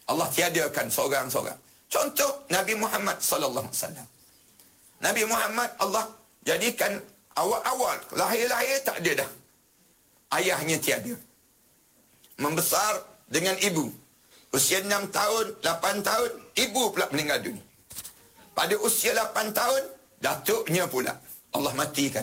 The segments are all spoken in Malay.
Allah tiadakan seorang-seorang. Contoh Nabi Muhammad sallallahu alaihi wasallam. Nabi Muhammad Allah jadikan awal-awal lahir-lahir tak ada dah. Ayahnya tiada. Membesar dengan ibu. Usia 6 tahun, 8 tahun, ibu pula meninggal dunia. Pada usia 8 tahun, datuknya pula Allah matikan.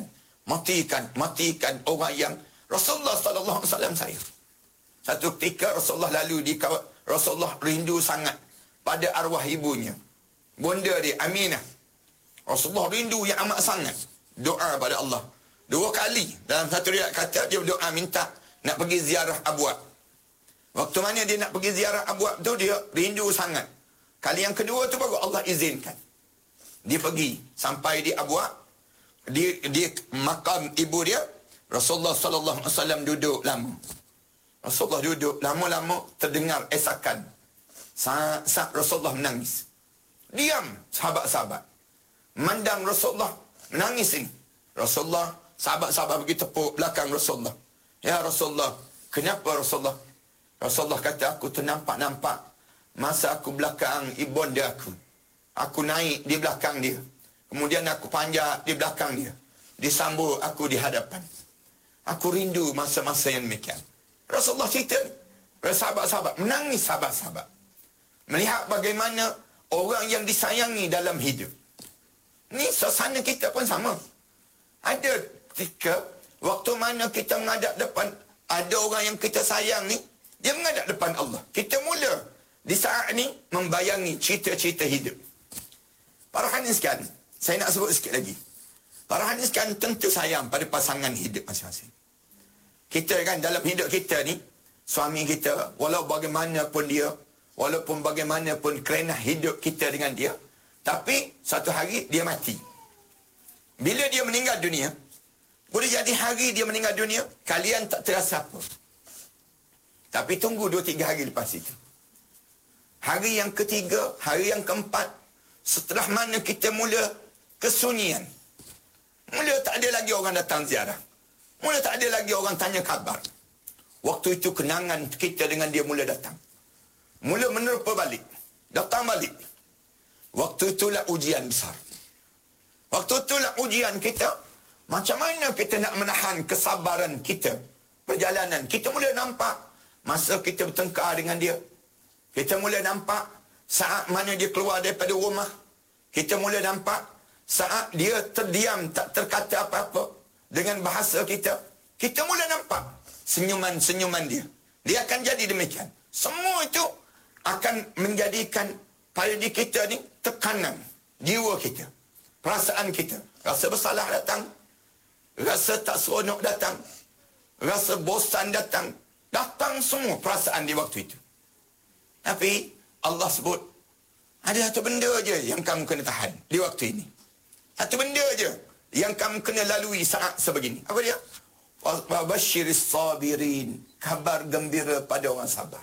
Matikan orang yang Rasulullah sallallahu alaihi wasallam sayang. Satu ketika Rasulullah Rasulullah rindu sangat pada arwah ibunya. Bonda dia Aminah. Rasulullah rindu yang amat sangat. Doa pada Allah. 2 kali dalam satu riwayat kata dia berdoa minta nak pergi ziarah Abwa. Waktu mana dia nak pergi ziarah Abwa tu dia rindu sangat. Kali yang kedua tu baru Allah izinkan. Dia pergi sampai di Abwa, di makam ibu dia. Rasulullah sallallahu alaihi wasallam duduk lama. Rasulullah duduk lama-lama terdengar esakan. Saat Rasulullah menangis. Diam sahabat-sahabat. Mandang Rasulullah menangis ini. Rasulullah, sahabat-sahabat pergi tepuk belakang Rasulullah. Ya Rasulullah, kenapa Rasulullah? Rasulullah kata, aku ternampak-nampak masa aku belakang ibunda aku. Aku naik di belakang dia. Kemudian aku panjat di belakang dia. Disambut aku di hadapan. Aku rindu masa-masa yang demikian. Rasulullah cerita sahabat-sahabat, menangis sahabat-sahabat. Melihat bagaimana orang yang disayangi dalam hidup. Ni suasana kita pun sama. Ada ketika waktu mana kita menghadap depan ada orang yang kita sayang ni, dia menghadap depan Allah. Kita mula di saat ni membayangi cerita-cerita hidup. Para hadirin sekalian, saya nak sebut sikit lagi. Para hadirin sekalian tentu sayang pada pasangan hidup masing-masing. Kita kan dalam hidup kita ni, suami kita, walaupun bagaimanapun dia, walaupun bagaimanapun kerana hidup kita dengan dia, tapi satu hari dia mati. Bila dia meninggal dunia, boleh jadi hari dia meninggal dunia, kalian tak terasa apa. Tapi tunggu 2-3 hari lepas itu. Hari yang ketiga, hari yang keempat, setelah mana kita mula kesunyian. Mula tak ada lagi orang datang ziarah. Mula tak ada lagi orang tanya khabar. Waktu itu kenangan kita dengan dia mula datang. Mula menerpa balik. Datang balik. Waktu itulah ujian besar. Waktu itulah ujian kita. Macam mana kita nak menahan kesabaran kita. Perjalanan. Kita mula nampak masa kita bertengkar dengan dia. Kita mula nampak saat mana dia keluar daripada rumah. Kita mula nampak saat dia terdiam, tak terkata apa-apa dengan bahasa kita. Kita mula nampak senyuman-senyuman dia. Dia akan jadi demikian. Semua itu akan menjadikan pada diri kita ni tekanan jiwa kita, perasaan kita. Rasa bersalah datang, rasa tak seronok datang, rasa bosan datang. Datang semua perasaan di waktu itu. Tapi Allah sebut, ada satu benda je yang kamu kena tahan di waktu ini. Satu benda je yang kamu kena lalui saat sebegini. Apa dia? Wabashiris sabirin. Kabar gembira pada orang sabar.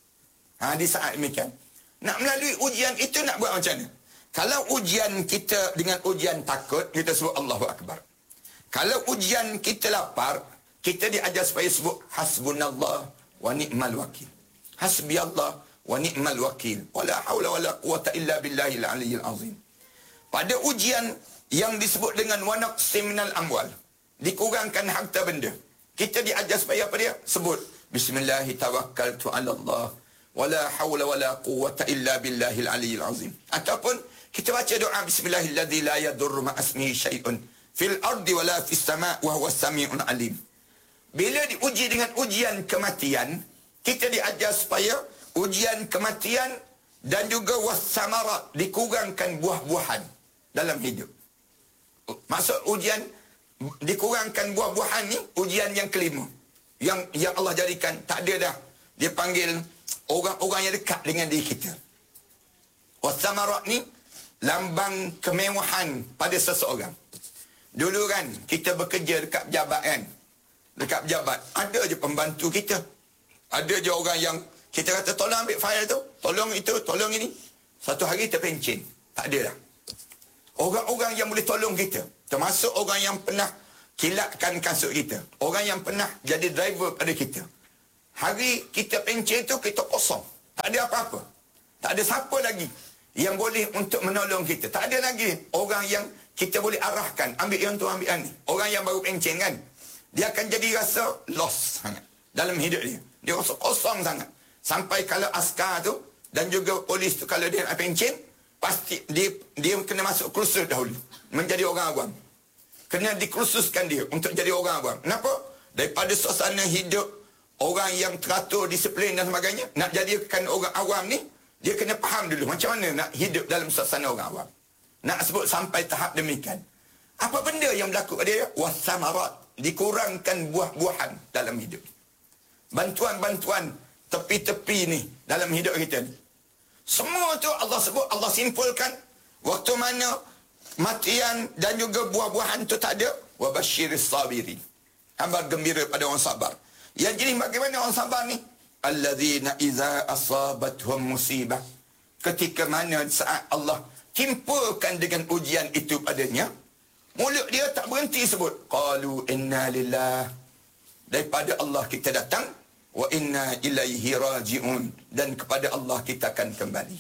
Di saat demikian. Nak melalui ujian itu nak buat macam mana? Kalau ujian kita dengan ujian takut, kita sebut Allahu Akbar. Kalau ujian kita lapar, kita diajar supaya sebut hasbunallah wa ni'mal wakil. Hasbi Allah wa ni'mal wakil. Wala hawla wala quwata illa billahil aliyyil azim. Pada ujian yang disebut dengan wa naqsim minal amwal, dikurangkan harta benda, kita diajar supaya apa dia? Sebut bismillahi tawakkaltu ala Allah wala hawla wala quwata illa billahil aliyyil azim. Ataupun kita baca doa bismillahilladzi la yadurru ma'asmihi syai'un fil ardi wala fis sama' wa huwas sami'un alim. Bila diuji dengan ujian kematian, kita diajar supaya ujian kematian dan juga wassamarat, dikurangkan buah-buahan dalam hidup. Maksud ujian dikurangkan buah-buahan ni, ujian yang kelima. Yang Allah jadikan tak ada dah. Dia panggil orang-orang yang dekat dengan diri kita. Wassamarat ni lambang kemewahan pada seseorang. Dulu kan kita bekerja dekat pejabat kan. Dekat pejabat ada je pembantu kita. Ada je orang yang kita kata tolong ambil fail tu, tolong itu, tolong ini. Satu hari terpencin. Tak ada dah. Orang-orang yang boleh tolong kita, termasuk orang yang pernah kilatkan kasut kita, orang yang pernah jadi driver pada kita. Hari kita pencin tu kita kosong. Tak ada apa-apa. Tak ada siapa lagi yang boleh untuk menolong kita. Tak ada lagi orang yang kita boleh arahkan. Ambil yang tu, ambil yang ni. Orang yang baru pencen kan, dia akan jadi rasa lost sangat dalam hidup dia. Dia rasa kosong sangat. Sampai kalau askar tu dan juga polis tu, kalau dia nak pencen, pasti dia kena masuk kursus dahulu. Menjadi orang awam. Kena dikursuskan dia untuk jadi orang awam. Kenapa? Daripada suasana hidup orang yang teratur, disiplin dan sebagainya, nak jadikan orang awam ni, dia kena faham dulu macam mana nak hidup dalam suasana orang awam. Nak sebut sampai tahap demikian. Apa benda yang berlaku pada dia? Wasamarat. Dikurangkan buah-buahan dalam hidup. Bantuan-bantuan tepi-tepi ni dalam hidup kita ni. Semua tu Allah sebut, Allah simpulkan. Waktu mana matian dan juga buah-buahan tu tak ada. Wabashiris sabirin. Kabar gembira pada orang sabar. Yang jadi bagaimana orang sabar ni? Alladzina iza asabathum musibah. Ketika mana saat Allah timpakan dengan ujian itu padanya, mulut dia tak berhenti sebut, qalu inna lillah. Daripada Allah kita datang, wa inna ilaihi raji'un. Dan kepada Allah kita akan kembali.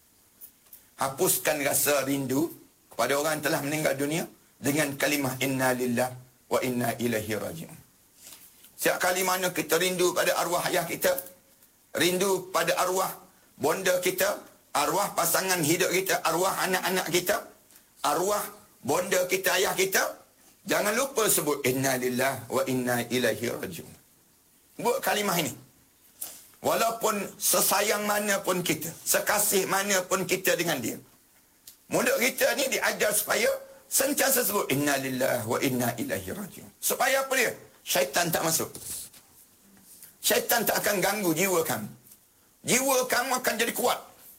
Hapuskan rasa rindu kepada orang yang telah meninggal dunia dengan kalimah inna lillah wa inna ilaihi raji'un. Setiap kali mana kita rindu pada arwah ayah kita, rindu pada arwah bonda kita, arwah pasangan hidup kita, arwah anak-anak kita, arwah bonda kita, ayah kita, jangan lupa sebut inna lillah wa inna ilaihi raji'un. Buat kalimah ini. Walaupun sesayang mana pun kita, sekasih mana pun kita dengan dia, mulut kita ni diajar supaya sentiasa sebut inna lillah wa inna ilaihi raji'un. Supaya apa dia? Syaitan tak masuk. Syaitan tak akan ganggu jiwa kamu. Jiwa kamu akan jadi kuat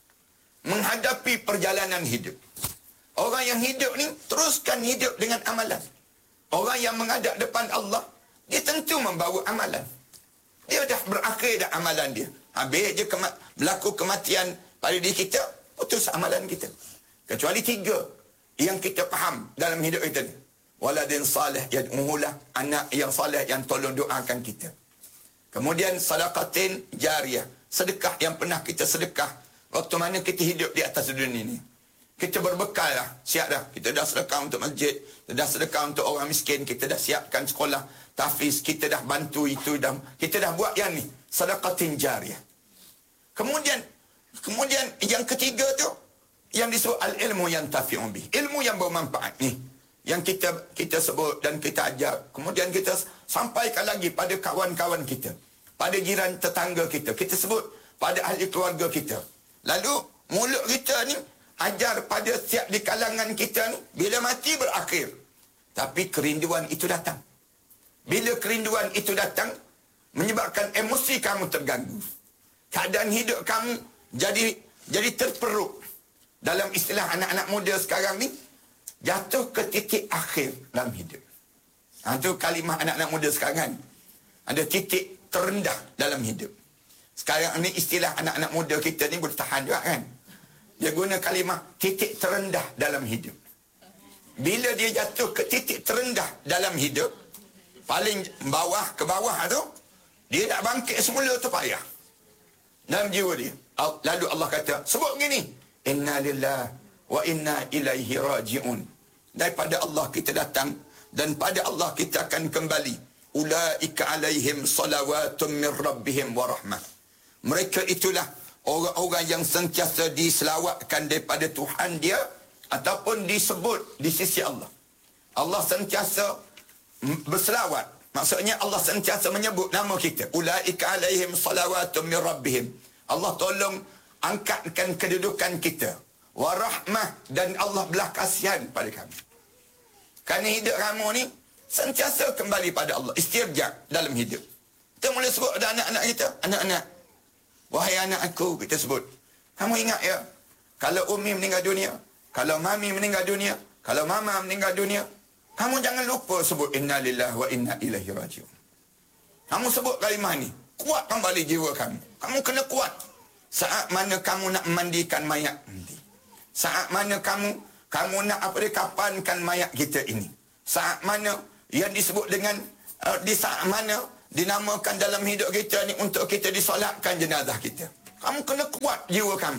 menghadapi perjalanan hidup. Orang yang hidup ni teruskan hidup dengan amalan. Orang yang menghadap depan Allah, dia tentu membawa amalan. Dia dah berakhir dah amalan dia. Habis je berlaku kematian pada diri kita, putus amalan kita. Kecuali 3 yang kita faham dalam hidup kita ni. Waladin salih yad'uhulah, anak yang salih yang tolong doakan kita. Kemudian sadaqatin jariyah, sedekah yang pernah kita sedekah waktu mana kita hidup di atas dunia ini. Kita berbekal lah, siap dah. Kita dah sedekah untuk masjid, kita dah sedekah untuk orang miskin, kita dah siapkan sekolah tahfiz, kita dah bantu itu, kita dah buat yang ni, sadaqatin jariyah. Kemudian yang ketiga tu, yang disebut al-ilmu yang tafi'un bih, ilmu yang bermanfaat ni, yang kita sebut dan kita ajar. Kemudian kita sampaikan lagi pada kawan-kawan kita, pada jiran tetangga kita, kita sebut pada ahli keluarga kita. Lalu mulut kita ni ajar pada setiap di kalangan kita ni, bila mati berakhir, tapi kerinduan itu datang. Bila kerinduan itu datang, menyebabkan emosi kamu terganggu, keadaan hidup kamu jadi terperuk. Dalam istilah anak-anak muda sekarang ni, jatuh ke titik akhir dalam hidup. Itu kalimah anak-anak muda sekarang. Ada titik terendah dalam hidup. Sekarang ni istilah anak-anak muda kita ni boleh tahan juga kan. Dia guna kalimah titik terendah dalam hidup. Bila dia jatuh ke titik terendah dalam hidup, paling bawah ke bawah tu, dia nak bangkit semula tu payah dalam jiwa dia. Lalu Allah kata, sebut gini, inna lillah wa inna ilaihi raji'un. Daripada Allah kita datang dan pada Allah kita akan kembali. Ulaika alaihim salawatun min rabbihim wa rahmah. Mereka itulah orang-orang yang sentiasa diselawatkan daripada Tuhan dia ataupun disebut di sisi Allah. Allah sentiasa berselawat. Maksudnya Allah sentiasa menyebut nama kita. Ulaika alaihim salawatun min rabbihim. Allah tolong angkatkan kedudukan kita. Warahmah, dan Allah belah kasihan pada kami. Kerana hidup kamu ni sentiasa kembali pada Allah. Istirja dalam hidup. Kita mula sebut pada anak-anak kita. Anak-anak, wahai anak aku, kita sebut. Kamu ingat ya, kalau Umi meninggal dunia, kalau Mami meninggal dunia, kalau Mama meninggal dunia, kamu jangan lupa sebut inna lillahi wa inna ilaihi raji'un. Kamu sebut kalimah ni, kuat kembali jiwa kamu. Kamu kena kuat. Saat mana kamu nak mandikan mayat nanti. Saat mana kamu nak kapankan mayat kita ini. Saat mana yang disebut dengan di saat mana dinamakan dalam hidup kita ni untuk kita disolatkan jenazah kita. Kamu kena kuat jiwa kamu.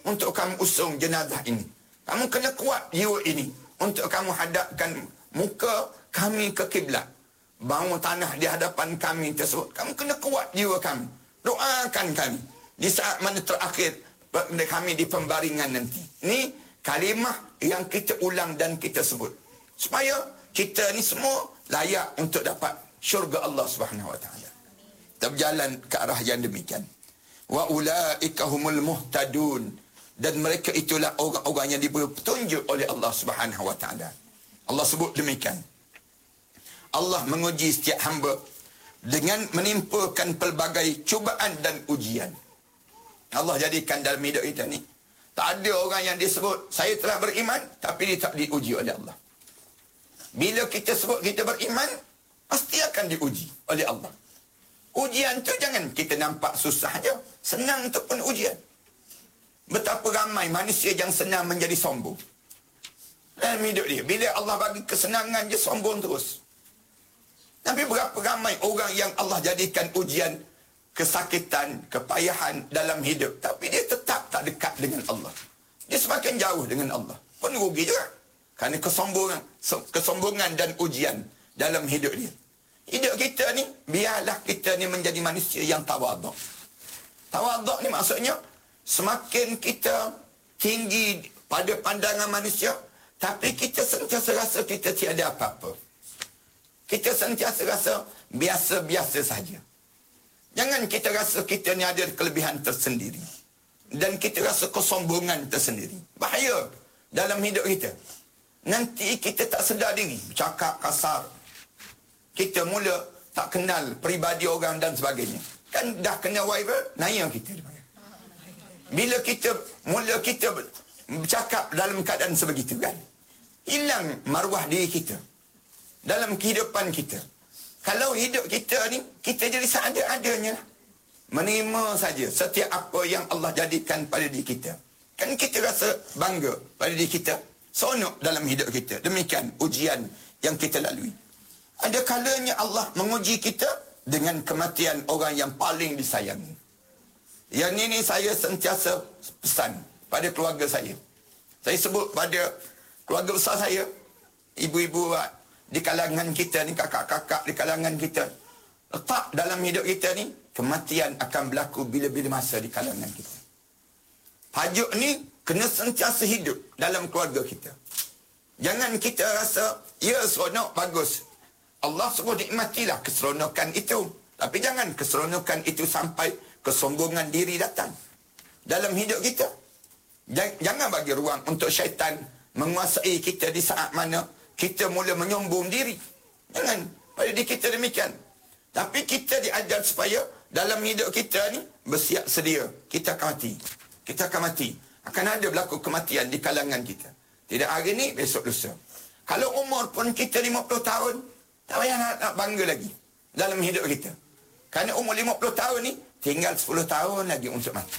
untuk kamu usung jenazah ini. Kamu kena kuat jiwa ini untuk kamu hadapkan muka kami ke kiblat. Bangun tanah di hadapan kami tersebut. Kamu kena kuat jiwa kami. Doakan kami di saat mana terakhir kami di pembaringan nanti. Ini kalimah yang kita ulang dan kita sebut. Supaya kita ni semua layak untuk dapat syurga Allah Subhanahu Wa Taala. Kita berjalan ke arah yang demikian. Wa ulaika humul muhtadun, dan mereka itulah orang-orang yang diberi petunjuk oleh Allah Subhanahu Wa Taala. Allah sebut demikian. Allah menguji setiap hamba dengan menimpakan pelbagai cubaan dan ujian. Allah jadikan dalam hidup kita ni, tak ada orang yang disebut saya telah beriman tapi dia tak diuji oleh Allah. Bila kita sebut kita beriman, pasti akan diuji oleh Allah. Ujian tu jangan kita nampak susah je. Senang tu pun ujian. Betapa ramai manusia yang senang menjadi sombong dalam hidup dia. Bila Allah bagi kesenangan je, sombong terus. Tapi berapa ramai orang yang Allah jadikan ujian, kesakitan, kepayahan dalam hidup, tapi dia tetap tak dekat dengan Allah. Dia semakin jauh dengan Allah. Pun rugi juga. Kerana kesombongan dan ujian dalam hidup dia. Hidup kita ni, biarlah kita ni menjadi manusia yang tawaduk. Tawaduk ni maksudnya, semakin kita tinggi pada pandangan manusia, tapi kita sentiasa rasa kita tiada apa-apa. Kita sentiasa rasa biasa-biasa saja. Jangan kita rasa kita ni ada kelebihan tersendiri. Dan kita rasa kesombongan tersendiri. Bahaya dalam hidup kita. Nanti kita tak sedar diri, bercakap kasar. Kita mula tak kenal peribadi orang dan sebagainya. Kan dah kena viral, naik kita. Bila kita bercakap dalam keadaan sebegitu kan, hilang maruah diri kita dalam kehidupan kita. Kalau hidup kita ni, kita jadi seada-adanya, menerima saja setiap apa yang Allah jadikan pada diri kita. Kan kita rasa bangga pada diri kita, seronok dalam hidup kita. Demikian ujian yang kita lalui. Ada kalanya Allah menguji kita dengan kematian orang yang paling disayangi. Yang ini saya sentiasa pesan pada keluarga saya. Saya sebut pada keluarga besar saya, ibu-ibu di kalangan kita ni, kakak-kakak di kalangan kita. Letak dalam hidup kita ni, kematian akan berlaku bila-bila masa di kalangan kita. Tajuk ni kena sentiasa hidup dalam keluarga kita. Jangan kita rasa, ya seronok, bagus. Allah suruh nikmatilah keseronokan itu. Tapi jangan keseronokan itu sampai kesombongan diri datang dalam hidup kita. Jangan bagi ruang untuk syaitan menguasai kita di saat mana kita mula menyombong diri. Jangan pada diri kita demikian. Tapi kita diajar supaya dalam hidup kita ni bersiap sedia. Kita akan mati. Kita akan mati. Akan ada berlaku kematian di kalangan kita. Tidak hari ni, besok lusa. Kalau umur pun kita 50 tahun, tak payah nak bangga lagi dalam hidup kita. Kerana umur 50 tahun ni, tinggal 10 tahun lagi untuk mati.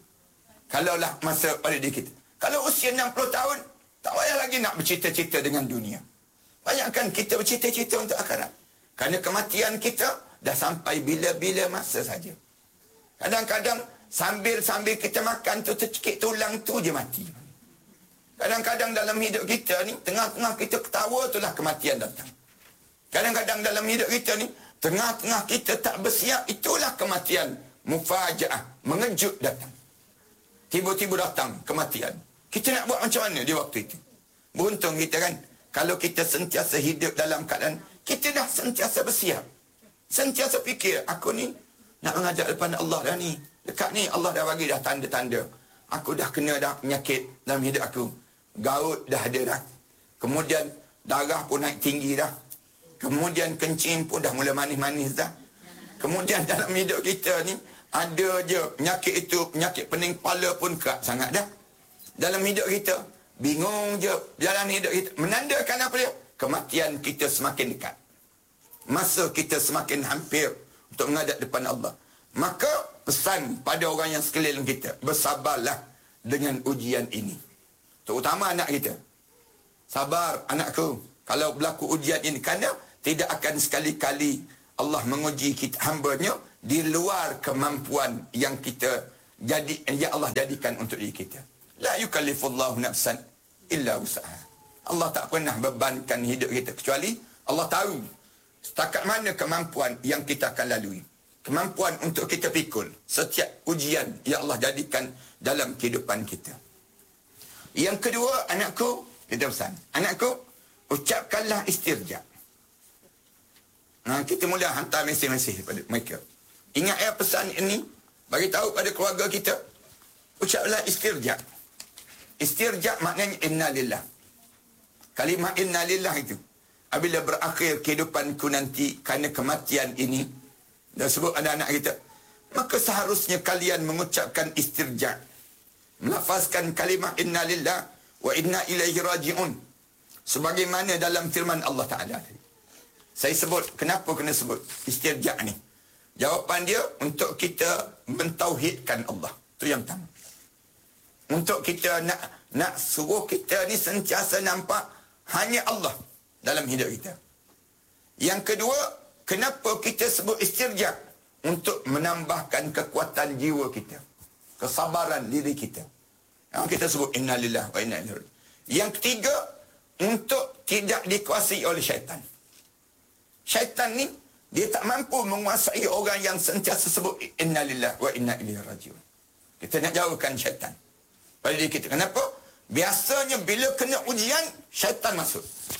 Kalaulah masa pada diri kita. Kalau usia 60 tahun, tak payah lagi nak bercita-cita dengan dunia. Banyakkan kita bercita-cita untuk akhirat. Kerana kematian kita dah sampai bila-bila masa saja. Kadang-kadang sambil kita makan tu, tercekik tulang tu je mati. Kadang-kadang dalam hidup kita ni, tengah-tengah kita ketawa itulah kematian datang. Kadang-kadang dalam hidup kita ni, tengah-tengah kita tak bersiap, itulah kematian mufajaah, mengejut datang. Tiba-tiba datang kematian. Kita nak buat macam mana di waktu itu? Beruntung kita kan, kalau kita sentiasa hidup dalam keadaan, kita dah sentiasa bersiap. Sentiasa fikir, aku ni nak menghadap depan Allah dah ni. Dekat ni Allah dah bagi dah tanda-tanda. Aku dah kena dah penyakit dalam hidup aku. Gaut dah ada dah. Kemudian darah pun naik tinggi dah. Kemudian kencing pun dah mula manis-manis dah. Kemudian dalam hidup kita ni, ada je penyakit itu, penyakit pening kepala pun kerat sangat dah. Dalam hidup kita, bingung je jalan hidup kita. Menandakan apa dia? Kematian kita semakin dekat. Masa kita semakin hampir untuk menghadap depan Allah. Maka pesan pada orang yang sekeliling kita, bersabarlah dengan ujian ini. Terutama anak kita. Sabar anakku kalau berlaku ujian ini. Kerana tidak akan sekali-kali Allah menguji kita, hamba-Nya di luar kemampuan yang kita yang Allah jadikan untuk diri kita. La yukallifullahu nafsan illa usaha. Allah tak pernah bebankan hidup kita kecuali Allah tahu setakat mana kemampuan yang kita akan lalui. Kemampuan untuk kita pikul setiap ujian yang Allah jadikan dalam kehidupan kita. Yang kedua, anakku, kita pesan, anakku, ucapkanlah istirja. Kita mula hantar mesej-mesej kepada mereka. Ingat ya pesan ini, bagi tahu pada keluarga kita, ucaplah istirja. Istirja maknanya inna lillah. Kalimah inna lillah itu, apabila berakhir kehidupanku nanti kerana kematian ini, dah sebut anak-anak kita, maka seharusnya kalian mengucapkan istirja. Melafazkan kalimah inna lillah wa inna ilaihi raji'un. Sebagaimana dalam firman Allah Ta'ala. Saya sebut, kenapa kena sebut istirja ni? Jawapan dia, untuk kita mentauhidkan Allah. Itu yang pertama. Untuk kita nak suruh kita ni sentiasa nampak hanya Allah dalam hidup kita. Yang kedua, kenapa kita sebut istirja? Untuk menambahkan kekuatan jiwa kita, kesabaran diri kita. Yang kita sebut inna lillah wa inna ilaihi raji'un. Yang ketiga, untuk tidak dikuasai oleh syaitan. Syaitan ni, dia tak mampu menguasai orang yang sentiasa sebut inna lillah wa inna ilaihi raji'un. Kita nak jauhkan syaitan pada diri kita. Kenapa? Biasanya bila kena ujian, syaitan masuk.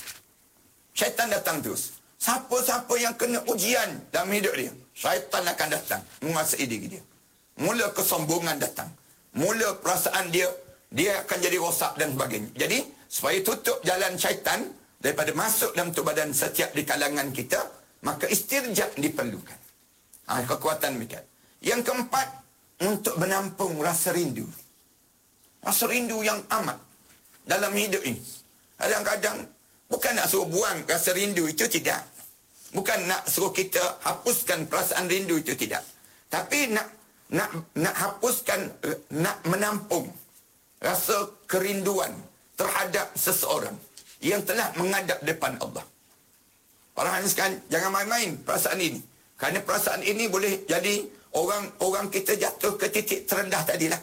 Syaitan datang terus. Siapa-siapa yang kena ujian dalam hidup dia, syaitan akan datang menguasai diri dia. Mula kesombongan datang. Mula perasaan dia akan jadi rosak dan sebagainya. Jadi, supaya tutup jalan syaitan daripada masuk dalam tubuh badan setiap di kalangan kita, maka istirja diperlukan. Kekuatan demikian. Yang keempat, untuk menampung rasa rindu. Rasa rindu yang amat dalam hidup ini. Kadang-kadang, bukan nak suruh buang rasa rindu itu, tidak. Bukan nak suruh kita hapuskan perasaan rindu itu, tidak. Tapi nak hapuskan, nak menampung rasa kerinduan terhadap seseorang yang telah menghadap depan Allah. Para hadirin sekalian, jangan main-main perasaan ini. Kerana perasaan ini boleh jadi orang kita jatuh ke titik terendah tadilah.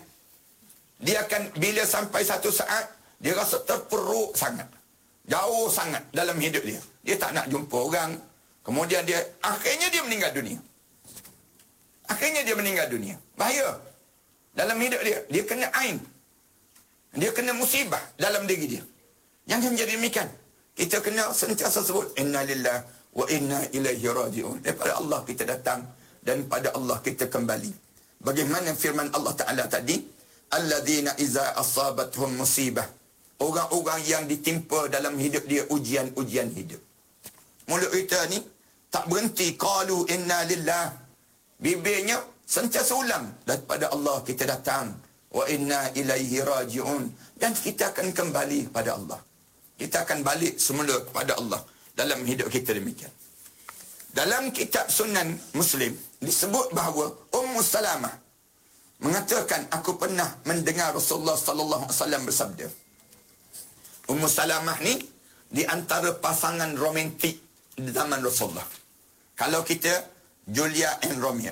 Dia akan, bila sampai satu saat, dia rasa terpuruk sangat. Jauh sangat dalam hidup dia. Dia tak nak jumpa orang. Kemudian akhirnya dia meninggal dunia. Akhirnya dia meninggal dunia. Bahaya. Dalam hidup dia. Dia kena ain. Dia kena musibah dalam diri dia. Jangan jadi demikian. Kita kena sentiasa sebut inna lillah wa inna ilaihi raji'un. Daripada Allah kita datang dan pada Allah kita kembali. Bagaimana firman Allah Ta'ala tadi? Alladzina iza asabathum musibah. Orang-orang yang ditimpa dalam hidup dia ujian-ujian hidup. Mulut kita ni tak berhenti qalu inna lillah. Bibirnya sentiasa ulang, daripada Allah kita datang, wa inna ilaihi raji'un, dan kita akan kembali kepada Allah. Kita akan balik semula kepada Allah dalam hidup kita demikian. Dalam kitab Sunan Muslim disebut bahawa Ummu Salamah mengatakan, aku pernah mendengar Rasulullah sallallahu alaihi wasallam bersabda. Ummu Salamah ni di antara pasangan romantik di zaman Rasulullah. Kalau kita Julia and Romeo,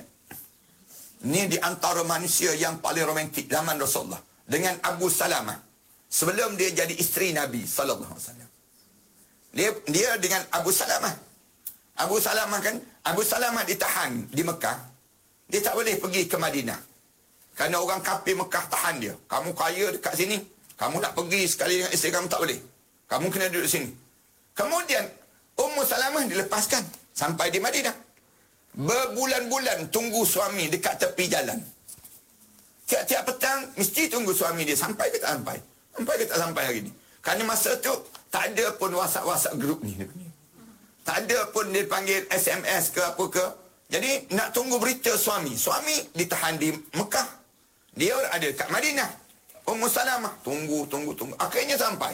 ni di antara manusia yang paling romantik zaman Rasulullah dengan Abu Salamah sebelum dia jadi isteri Nabi sallallahu alaihi wasallam. Dia dengan Abu Salamah. Abu Salamah ditahan di Mekah. Dia tak boleh pergi ke Madinah. Kerana orang kafir Mekah tahan dia. Kamu kaya dekat sini, kamu nak pergi sekali dengan isteri kamu tak boleh. Kamu kena duduk sini. Kemudian Ummu Salamah dilepaskan sampai di Madinah. Berbulan-bulan tunggu suami dekat tepi jalan. Tiap-tiap petang mesti tunggu suami dia sampai ke tak sampai. Sampai ke tak sampai hari ni. Kerana masa tu tak ada pun WhatsApp group ni. Tak ada pun dia panggil SMS ke apa ke. Jadi nak tunggu berita suami. Suami ditahan di Mekah. Dia ada dekat Madinah. Ummu Salamah tunggu. Akhirnya sampai.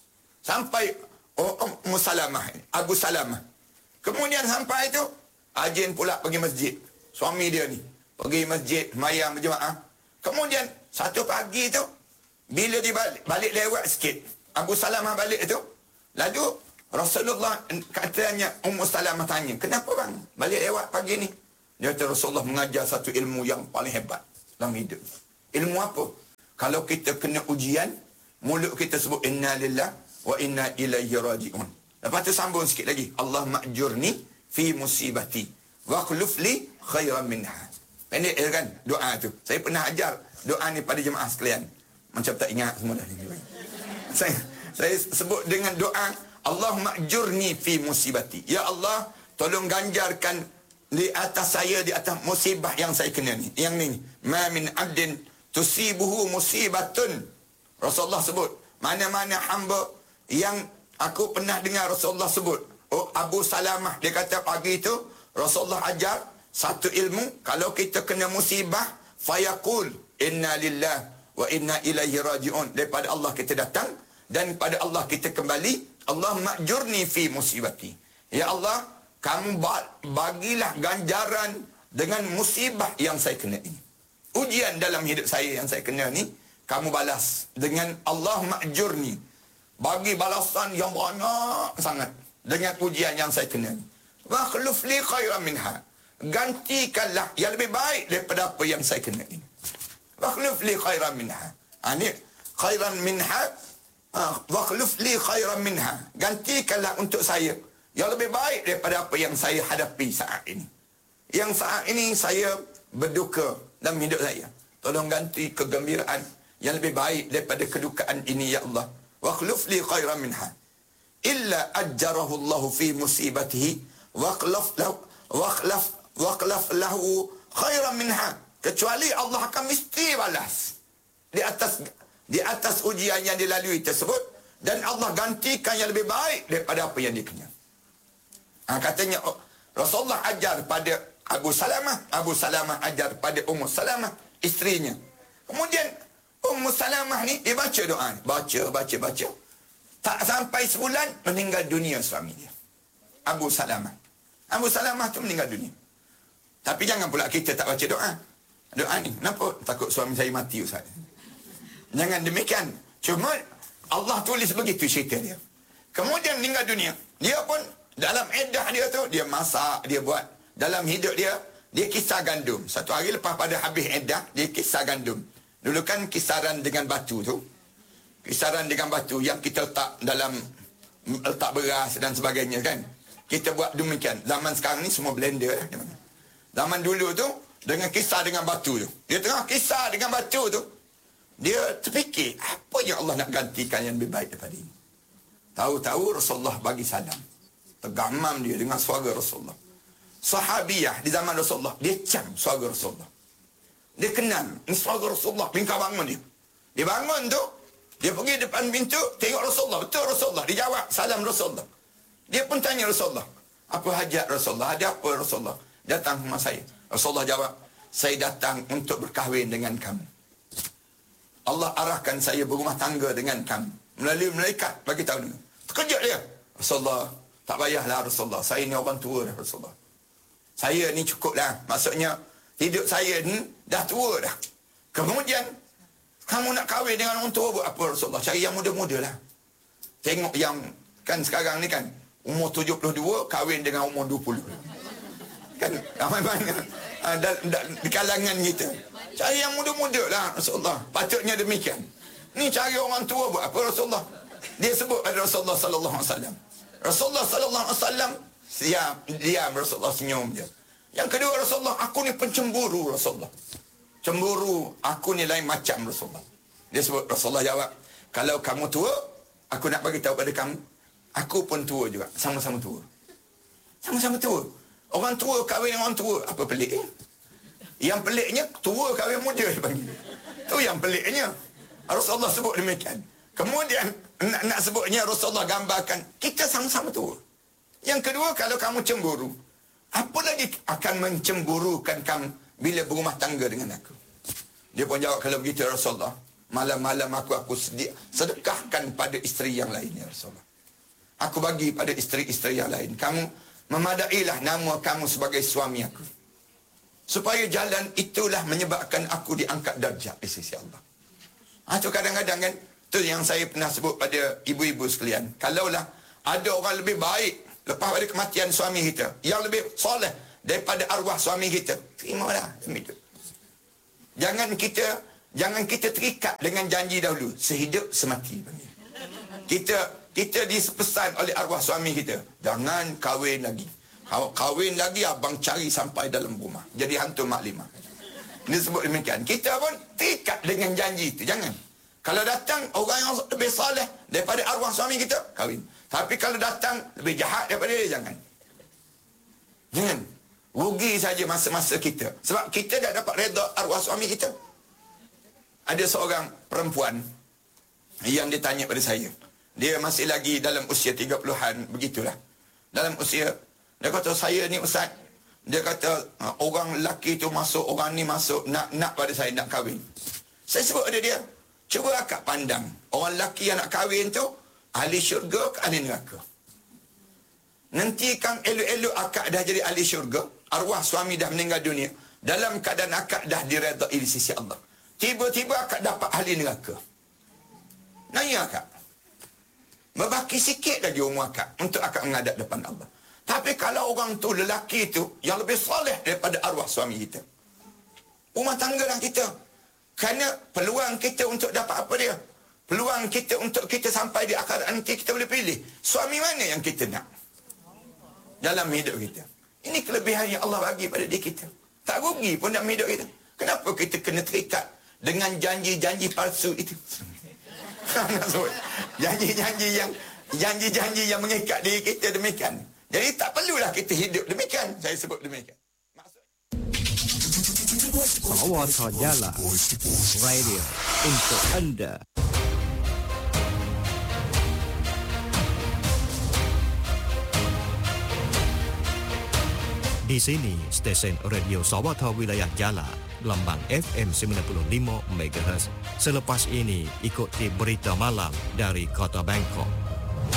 Ummu Salamah, Abu Salamah. Kemudian sampai tu Ajin pula pergi masjid. Suami dia ni pergi masjid, mayang berjemaah. Kemudian satu pagi tu, bila dia balik lewat sikit, Abu Salamah balik tu, lalu Rasulullah katanya, Ummu Salamah tanya, kenapa bang balik lewat pagi ni? Dia kata Rasulullah mengajar satu ilmu yang paling hebat dalam hidup. Ilmu apa? Kalau kita kena ujian, mulut kita sebut inna lillah wa inna ilaihi raji'un. Lepas tu sambung sikit lagi. Allah ma'jurni fi musibati wa khuluf li khairan minha. Pendek kan doa tu. Saya pernah ajar doa ni pada jemaah sekalian. Macam tak ingat semua dah. Saya sebut dengan doa Allah ma'jurni fi musibati. Ya Allah, tolong ganjarkan di atas saya, di atas musibah yang saya kena ni. Yang ni, ma min abdin tusibuhu musibatun. Rasulullah sebut, mana-mana hamba yang aku pernah dengar Rasulullah sebut. Oh, Abu Salamah, dia kata pagi tu Rasulullah ajar satu ilmu, kalau kita kena musibah, fayaqul inna lillah wa inna ilaihi raji'un. Daripada Allah kita datang dan pada Allah kita kembali. Allah ma'jurni fi musibati. Ya Allah, kamu bagilah ganjaran dengan musibah yang saya kena ini. Ujian dalam hidup saya yang saya kena ni, kamu balas dengan Allah ma'jurni. Bagi balasan yang banyak sangat dengan ujian yang saya kena ni. Wa khuluf li khairan minha. Gantikanlah yang lebih baik daripada apa yang saya kena ini. Wa khuluf li khairan minha. Ini khairan minha. Wa khuluf li khairan minha. Gantikanlah untuk saya yang lebih baik daripada apa yang saya hadapi saat ini. Yang saat ini saya berduka dalam hidup saya. Tolong ganti kegembiraan yang lebih baik daripada kedukaan ini, ya Allah. Wa khuluf li khairan minha. Illa ajjarahu Allah fi musibatihi wa khlaf lahu khairan minha. Kecuali Allah akan mesti balas di atas ujian yang dilalui tersebut, dan Allah gantikan yang lebih baik daripada apa yang dia kena. Katanya Rasulullah ajar pada Abu Salamah ajar pada Ummu Salamah, isterinya. Kemudian Ummu Salamah ni dia baca doa ni. Baca. Tak sampai sebulan meninggal dunia suami dia. Abu Salamah tu meninggal dunia. Tapi jangan pula kita tak baca doa. Doa ni, kenapa? Takut suami saya mati, Ustaz. Jangan demikian. Cuma Allah tulis begitu cerita dia. Kemudian meninggal dunia. Dia pun dalam iddah dia tu, dia masak, dia buat. Dalam hidup dia kisar gandum. Satu hari lepas pada habis iddah, dia kisar gandum. Dulu kan kisaran dengan batu tu. Kisaran dengan batu yang kita letak beras dan sebagainya kan. Kita buat demikian. Zaman sekarang ni semua blender. Zaman dulu tu, dengan kisar dengan batu tu. Dia tengah kisar dengan batu tu. Dia terfikir, apa yang Allah nak gantikan yang lebih baik daripada ini. Tahu-tahu Rasulullah bagi salam. Tergamam dia dengan suara Rasulullah. Sahabiyah di zaman Rasulullah, dia cam suara Rasulullah. Dia kenal, ni suara Rasulullah, bingkau bangun dia. Dia bangun tu, dia pergi depan pintu, tengok Rasulullah, betul Rasulullah. Dia jawab salam Rasulullah. Dia pun tanya Rasulullah, apa hajat Rasulullah, ada apa Rasulullah? Datang rumah saya. Rasulullah jawab, saya datang untuk berkahwin dengan kamu. Allah arahkan saya berumah tangga dengan kamu. Melalui malaikat bagi tahu dia. Terkejut dia. Rasulullah, tak payahlah Rasulullah. Saya ni orang tua dah Rasulullah. Saya ni cukup dah. Maksudnya, hidup saya ni dah tua dah. Kemudian, kamu nak kahwin dengan orang tua buat apa Rasulullah? Cari yang muda-muda lah. Tengok yang, kan sekarang ni kan, umur 72, kahwin dengan umur 20. Kan, ramai mana di kalangan kita. Cari yang muda-muda lah Rasulullah. Patutnya demikian. Ni cari orang tua buat apa Rasulullah? Dia sebut pada Rasulullah sallallahu alaihi wasallam. Rasulullah sallallahu alaihi wasallam diam, Rasulullah senyum dia. Yang kedua Rasulullah, aku ni pencemburu Rasulullah. Cemburu, aku ni lain macam Rasulullah. Dia sebut, Rasulullah jawab, kalau kamu tua, aku nak bagi tahu pada kamu, aku pun tua juga, sama-sama tua. Sama-sama tua. Orang tua kahwin dengan orang tua, apa pelik? Yang peliknya, tua kahwin muda dia panggil. Tu yang peliknya. Rasulullah sebut demikian. Kemudian, nak sebutnya Rasulullah gambarkan, kita sama-sama tua. Yang kedua, kalau kamu cemburu, apa lagi akan mencemburukan kamu bila berumah tangga dengan aku? Dia pun jawab, kalau begitu Rasulullah, malam-malam aku sedekahkan pada isteri yang lain, ya Rasulullah. Aku bagi pada isteri-isteri yang lain. Kamu memadailah nama kamu sebagai suami aku. Supaya jalan itulah menyebabkan aku diangkat darjat di sisi Allah. Itu kadang-kadang kan, itu yang saya pernah sebut pada ibu-ibu sekalian. Kalaulah ada orang lebih baik lepas pada kematian suami kita, yang lebih soleh daripada arwah suami kita, terimalah demi itu. Jangan kita Jangan kita terikat dengan janji dahulu. Sehidup semati. Kita dipesan oleh arwah suami kita. Jangan kahwin lagi. Kahwin lagi, abang cari sampai dalam rumah. Jadi hantu maklimah. Dia sebut demikian. Kita pun terikat dengan janji itu. Jangan. Kalau datang orang yang lebih soleh daripada arwah suami kita, kahwin. Tapi kalau datang lebih jahat daripada dia, jangan. Jangan. Rugi saja masa-masa kita. Sebab kita dah dapat redha arwah suami kita. Ada seorang perempuan yang ditanya pada saya. Dia masih lagi dalam usia 30-an, begitulah. Dalam usia, dia kata, saya ni ustaz, dia kata, orang lelaki tu masuk, orang ni masuk, nak pada saya, nak kahwin. Saya sebut pada dia, cuba akak pandang, orang lelaki yang nak kahwin tu, ahli syurga ke ahli neraka? Nanti kang elok-elok akak dah jadi ahli syurga, arwah suami dah meninggal dunia, dalam keadaan akak dah diredai di sisi Allah. Tiba-tiba akak dapat ahli neraka. Nanya akak. Berbaki sikit lagi umur akak untuk akak menghadap depan Allah. Tapi kalau orang tu, lelaki tu, yang lebih soleh daripada arwah suami kita, rumah tangga lah kita. Kerana peluang kita untuk dapat apa dia? Peluang kita untuk kita sampai di akhirat nanti, kita boleh pilih. Suami mana yang kita nak dalam hidup kita. Ini kelebihan yang Allah bagi pada diri kita. Tak rugi pun dalam hidup kita. Kenapa kita kena terikat dengan janji-janji palsu itu? Janji-janji yang mengikat diri kita demikian. Jadi tak perlulah kita hidup demikian. Saya sebut demikian. Sawata Jala Radio untuk anda. Di sini stesen radio Sawata Wilayah Jala, lambang FM 95 MHz. Selepas ini ikuti berita malam dari Kota Bangkok.